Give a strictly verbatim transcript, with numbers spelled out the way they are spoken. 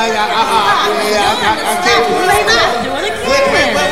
yeah, uh, uh, yeah, I, I, I can't. Do it again. Wait, wait, wait,